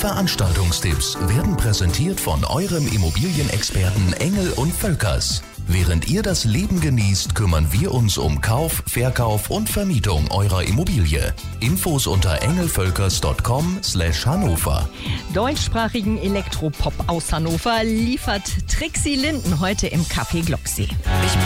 Veranstaltungstipps werden präsentiert von eurem Immobilienexperten Engel und Völkers. Während ihr das Leben genießt, kümmern wir uns um Kauf, Verkauf und Vermietung eurer Immobilie. Infos unter engelvölkers.com/Hannover. Deutschsprachigen Elektropop aus Hannover liefert Trixie Linden heute im Café Glocksee.